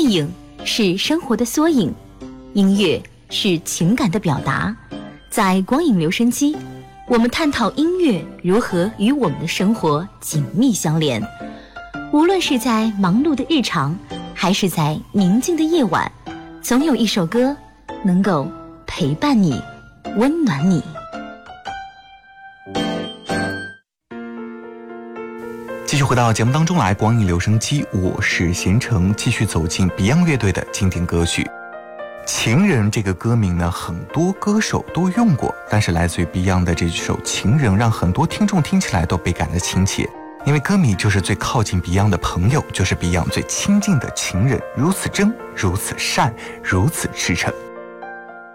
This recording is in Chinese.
影是生活的缩影，音乐是情感的表达。在光影留声机，我们探讨音乐如何与我们的生活紧密相连。无论是在忙碌的日常，还是在宁静的夜晚，总有一首歌能够陪伴你，温暖你。 继续回到节目当中来，光影留声机，我是贤成，继续走进 Beyond 乐队的经典歌曲。情人这个歌名呢，很多歌手都用过，但是来自于 Beyond 的这首情人，让很多听众听起来都倍感的亲切，因为歌迷就是最靠近 Beyond 的朋友，就是 Beyond 最亲近的情人，如此真，如此善，如此赤诚。